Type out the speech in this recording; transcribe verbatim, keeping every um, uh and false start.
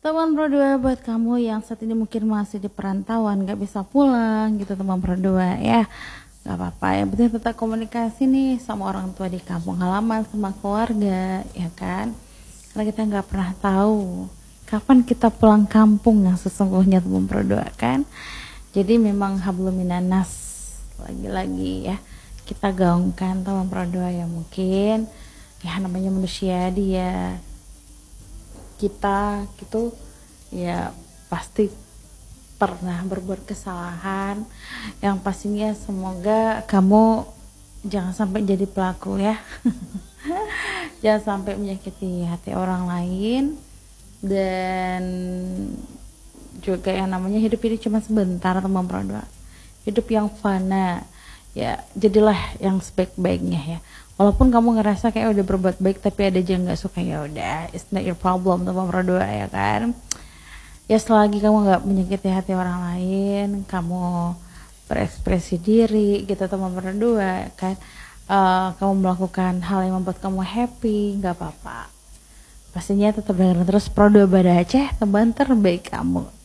Teman berdua buat kamu yang saat ini mungkin masih di perantauan, gak bisa pulang gitu teman berdua ya. Gak apa-apa, yang penting tetap komunikasi nih sama orang tua di kampung halaman, sama keluarga ya kan. Karena kita gak pernah tahu kapan kita pulang kampung yang sesungguhnya teman berdua kan. Jadi memang hablum minanas lagi-lagi ya kita gaungkan teman berdua ya, mungkin ya namanya manusia dia kita gitu ya pasti pernah berbuat kesalahan, yang pastinya semoga kamu jangan sampai jadi pelaku ya. Jangan sampai menyakiti hati orang lain, dan juga yang namanya hidup ini cuma sebentar teman berdua, hidup yang fana ya, jadilah yang sebaik-baiknya ya. Walaupun kamu ngerasa kayak udah berbuat baik tapi ada aja nggak suka, ya udah, it's not your problem teman berdua ya kan. Ya selagi kamu nggak menyakiti hati orang lain, kamu berekspresi diri gitu teman berdua kan, uh, kamu melakukan hal yang membuat kamu happy, nggak apa-apa. Pastinya tetap dengerin terus Pro dua Bada Aceh, teman terbaik kamu.